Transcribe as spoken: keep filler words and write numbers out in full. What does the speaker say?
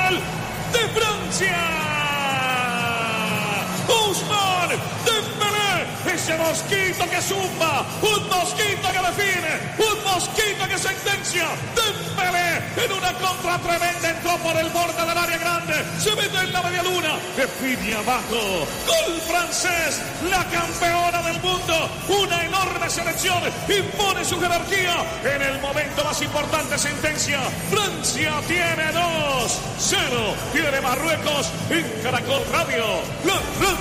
Nacional de Francia. Ousmane Dembélé, ese mosquito que zumba, un mosquito que define, un mosquito que sentencia. Dembélé en una contra tremenda entró por el borde del área grande, se mete en la media luna, define abajo. Gol francés, la campeona del mundo, una enorme selección, impone su jerarquía en el momento más importante. Sentencia, Francia tiene dos cero, tiene Marruecos en Caracol Radio. La